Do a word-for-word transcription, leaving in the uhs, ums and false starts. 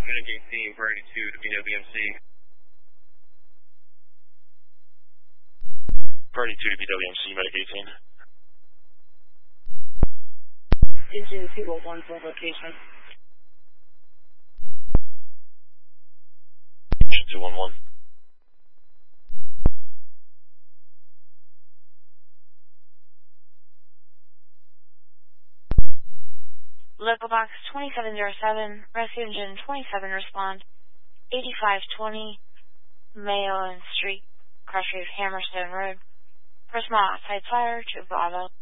Mitigate team for eighty-two to B W M C. For eighty-two to B W M C, Mitigate team. Engine two one one for location. Engine two one one. Local box twenty-seven oh seven, rescue engine twenty-seven, respond. eighty-five twenty, Mayo and Street, Crossroads, Hammerstone Road. First mile outside fire to Bravo.